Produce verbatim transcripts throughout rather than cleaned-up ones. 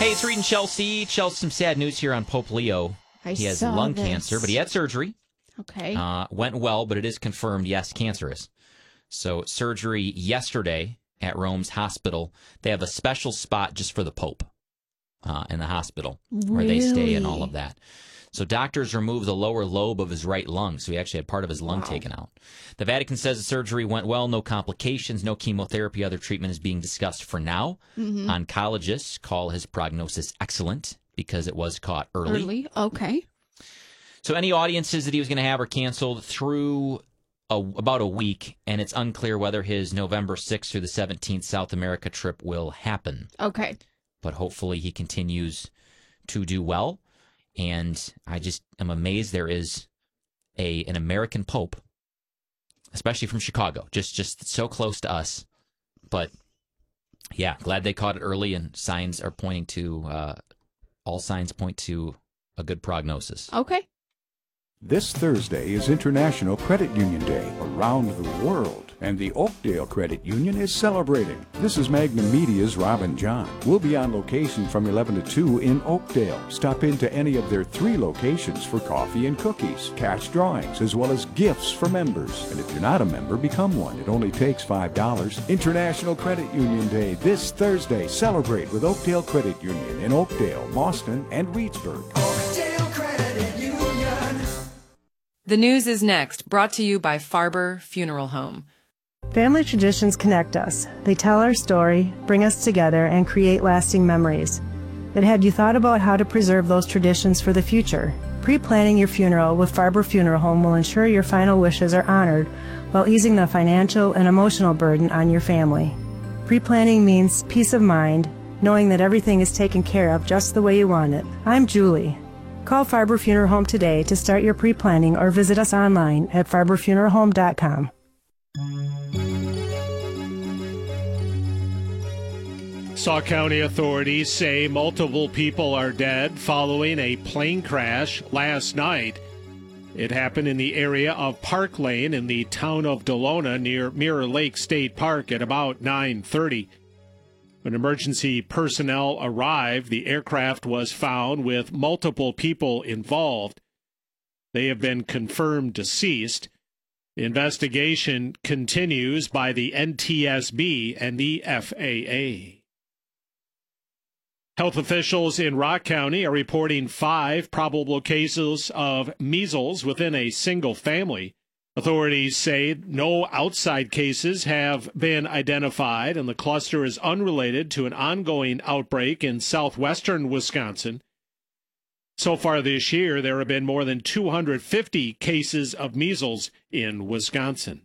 Hey, it's Reed and Chelsea. Chelsea, some sad news here on Pope Leo. I he has saw lung this. cancer, but he had surgery. Okay. Uh, went well, but it is confirmed, yes, cancerous. So surgery yesterday at Rome's hospital. They have a special spot just for the Pope uh, in the hospital where they stay and all of that. So doctors removed the lower lobe of his right lung, so he actually had part of his lung Wow. taken out. The Vatican says the surgery went well, no complications, no chemotherapy, other treatment is being discussed for now. Mm-hmm. Oncologists call his prognosis excellent because it was caught early. Early. Okay. So any audiences that he was going to have are canceled through a, about a week, and it's unclear whether his November sixth through the seventeenth South America trip will happen. Okay. But hopefully he continues to do well. And I just am amazed there is a an American Pope, especially from Chicago, just just so close to us. But yeah, glad they caught it early, and signs are pointing to, uh, all signs point to a good prognosis. Okay. This Thursday is International Credit Union Day around the world, and the Oakdale Credit Union is celebrating. This is Magnum Media's Robin John. We'll be on location from eleven to two in Oakdale. Stop into any of their three locations for coffee and cookies, cash drawings, as well as gifts for members. And if you're not a member, become one. It only takes five dollars. International Credit Union Day this Thursday. Celebrate with Oakdale Credit Union in Oakdale, Boston, and Reedsburg. Oakdale Credit Union. The news is next, brought to you by Farber Funeral Home. Family traditions connect us. They tell our story, bring us together, and create lasting memories. But have you thought about how to preserve those traditions for the future? Pre-planning your funeral with Farber Funeral Home will ensure your final wishes are honored while easing the financial and emotional burden on your family. Pre-planning means peace of mind, knowing that everything is taken care of just the way you want it. I'm Julie. Call Farber Funeral Home today to start your pre-planning or visit us online at farber funeral home dot com. Sauk County authorities say multiple people are dead following a plane crash last night. It happened in the area of Park Lane in the town of Delona near Mirror Lake State Park at about nine thirty. When emergency personnel arrived, the aircraft was found with multiple people involved. They have been confirmed deceased. The investigation continues by the N T S B and the F A A. Health officials in Rock County are reporting five probable cases of measles within a single family. Authorities say no outside cases have been identified, and the cluster is unrelated to an ongoing outbreak in southwestern Wisconsin. So far this year, there have been more than two hundred fifty cases of measles in Wisconsin.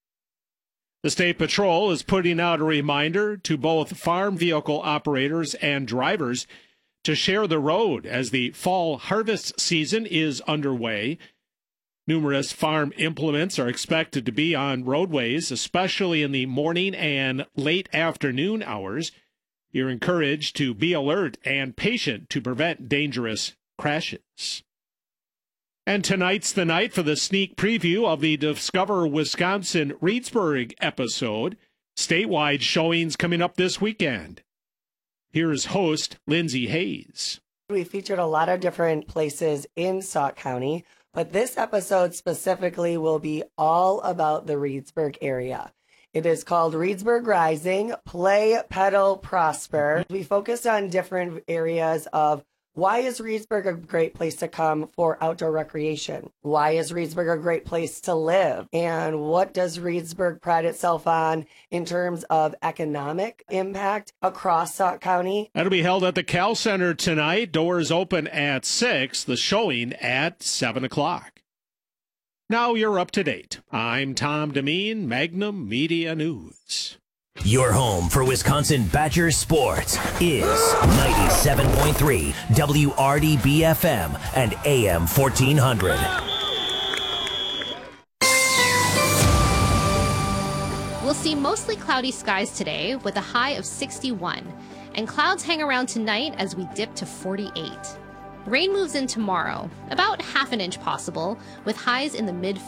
The State Patrol is putting out a reminder to both farm vehicle operators and drivers to share the road as the fall harvest season is underway. Numerous farm implements are expected to be on roadways, especially in the morning and late afternoon hours. You're encouraged to be alert and patient to prevent dangerous crashes. And tonight's the night for the sneak preview of the Discover Wisconsin Reedsburg episode. Statewide showings coming up this weekend. Here's host Lindsay Hayes. We featured a lot of different places in Sauk County, but this episode specifically will be all about the Reedsburg area. It is called Reedsburg Rising, Play, Pedal, Prosper. We focused on different areas of why is Reedsburg a great place to come for outdoor recreation? Why is Reedsburg a great place to live? And what does Reedsburg pride itself on in terms of economic impact across Sauk County? That'll be held at the Cal Center tonight. Doors open at six, the showing at seven o'clock. Now you're up to date. I'm Tom Demeen, Magnum Media News. Your home for Wisconsin Badgers sports is ninety-seven point three W R D B F M and A M fourteen hundred. We'll see mostly cloudy skies today with a high of sixty-one, and clouds hang around tonight as we dip to forty-eight. Rain moves in tomorrow, about half an inch possible, with highs in the mid